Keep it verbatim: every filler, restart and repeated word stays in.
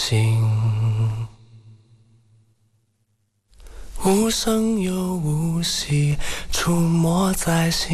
心，无声又无息，出没在心。